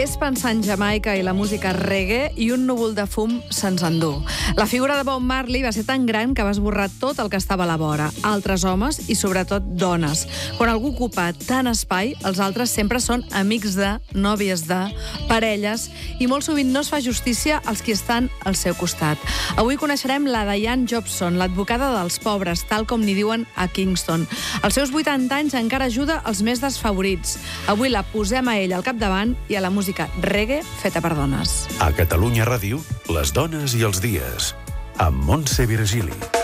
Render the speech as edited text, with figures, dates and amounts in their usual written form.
És pensar en Jamaica i la música reggae i un núvol de fum se'ns endú. La figura de Bob Marley va ser tan gran que va esborrar tot el que estava a la vora. Altres homes i, sobretot, dones. Quan algú ocupa tant espai, els altres sempre són amics de, nòvies de, parelles, i molt sovint no es fa justícia als qui estan al seu costat. Avui coneixerem la Diane Jobson, l'advocada dels pobres, tal com n'hi diuen a Kingston. Als seus 80 anys encara ajuda els més desfavorits. Avui la posem a ella al capdavant i a la música reggae feta per dones. A Catalunya Ràdio, les dones i els dies, amb Montse Virgili.